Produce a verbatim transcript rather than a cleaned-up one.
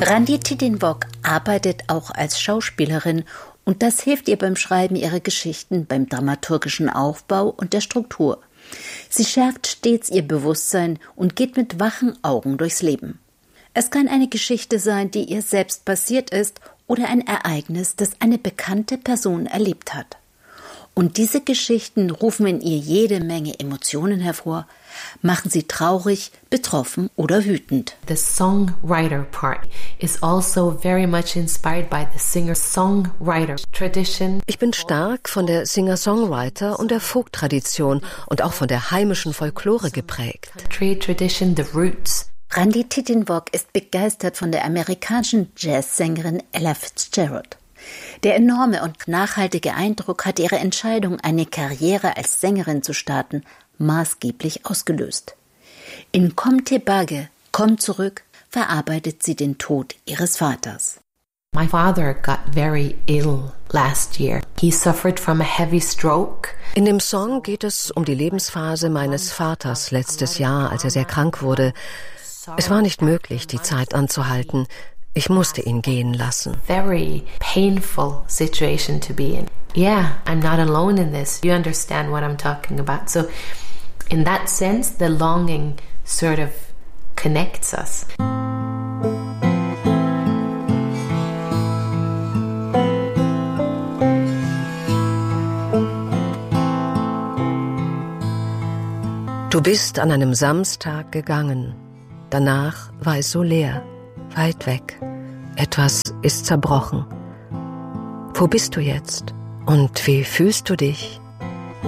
Randi Tidinwok arbeitet auch als Schauspielerin und das hilft ihr beim Schreiben ihrer Geschichten, beim dramaturgischen Aufbau und der Struktur. Sie schärft stets ihr Bewusstsein und geht mit wachen Augen durchs Leben. Es kann eine Geschichte sein, die ihr selbst passiert ist, oder ein Ereignis, das eine bekannte Person erlebt hat. Und diese Geschichten rufen in ihr jede Menge Emotionen hervor, machen sie traurig, betroffen oder wütend. The songwriter part is also very much inspired by the singer-songwriter tradition. Ich bin stark von der Singer-Songwriter und der Folk-Tradition und auch von der heimischen Folklore geprägt. Trade tradition, the roots. Randi Tidinwok ist begeistert von der amerikanischen Jazzsängerin Ella Fitzgerald. Der enorme und nachhaltige Eindruck hat ihre Entscheidung, eine Karriere als Sängerin zu starten, maßgeblich ausgelöst. In Kom Tebage, Komm zurück, verarbeitet sie den Tod ihres Vaters. My father got very ill last year. He suffered from a heavy stroke. In dem Song geht es um die Lebensphase meines Vaters letztes Jahr, als er sehr krank wurde. Es war nicht möglich, die Zeit anzuhalten. Ich musste ihn gehen lassen. Very painful situation to be in. Yeah, I'm not alone in this. You understand what I'm talking about. So in that sense, the longing sort of connects us. Du bist an einem Samstag gegangen. Danach war es so leer, weit weg. Etwas ist zerbrochen. Wo bist du jetzt? Und wie fühlst du dich?